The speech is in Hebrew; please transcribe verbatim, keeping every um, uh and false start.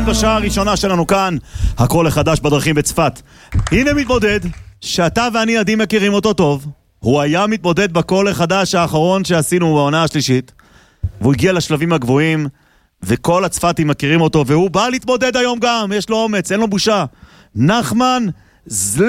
בשעה הראשונה שלנו כאן, הכל החדש בדרכים בצפת. הנה מתמודד, שאתה ואני עדים מכירים אותו טוב. הוא היה מתמודד בכל החדש האחרון שעשינו בעונה השלישית, והוא הגיע לשלבים הגבוהים, וכל הצפתים מכירים אותו, והוא בא להתמודד היום גם, יש לו אומץ, אין לו בושה. נחמן זל...